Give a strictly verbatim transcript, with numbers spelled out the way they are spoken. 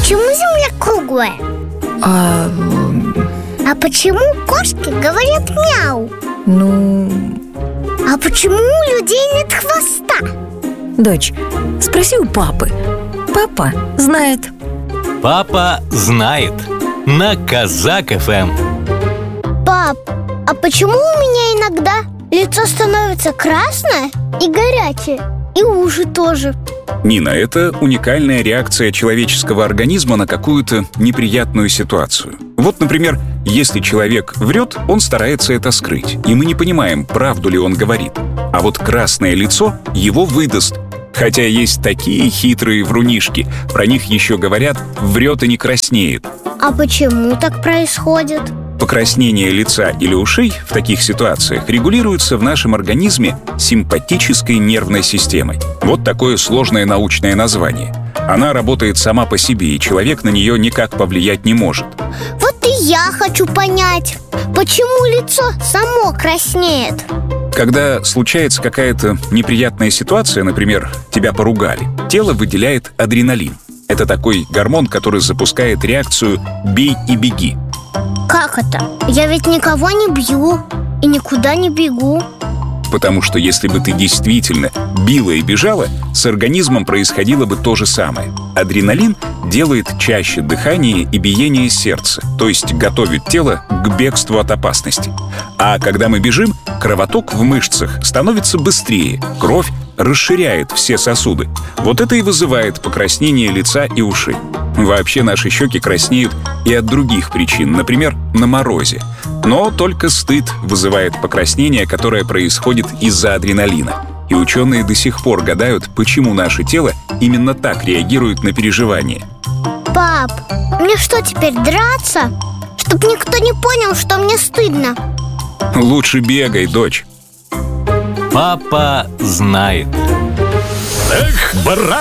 почему Земля круглая? А... А почему кошки говорят мяу? Ну... А почему у людей нет хвоста? Дочь, спроси у папы. Папа знает. Папа знает. На Казак эф эм. Пап, а почему у меня иногда лицо становится красное и горячее, и уши тоже? Нина, это уникальная реакция человеческого организма на какую-то неприятную ситуацию. Вот, например, если человек врет, он старается это скрыть, и мы не понимаем, правду ли он говорит. А вот красное лицо его выдаст. Хотя есть такие хитрые врунишки, про них еще говорят «врет и не краснеет». А почему так происходит? Покраснение лица или ушей в таких ситуациях регулируется в нашем организме симпатической нервной системой. Вот такое сложное научное название. Она работает сама по себе, и человек на нее никак повлиять не может. Вот и я хочу понять, почему лицо само краснеет. Когда случается какая-то неприятная ситуация, например, тебя поругали, тело выделяет адреналин. Это такой гормон, который запускает реакцию «бей и беги». Как это? Я ведь никого не бью и никуда не бегу. Потому что если бы ты действительно била и бежала, с организмом происходило бы то же самое. Адреналин делает чаще дыхание и биение сердца, то есть готовит тело к бегству от опасности. А когда мы бежим, кровоток в мышцах становится быстрее, кровь расширяет все сосуды. Вот это и вызывает покраснение лица и ушей. Вообще наши щеки краснеют и от других причин, например, на морозе. Но только стыд вызывает покраснение, которое происходит из-за адреналина. И ученые до сих пор гадают, почему наше тело именно так реагирует на переживания. Пап, мне что, теперь драться? Чтоб никто не понял, что мне стыдно. Лучше бегай, дочь. Папа знает. Эх, брат!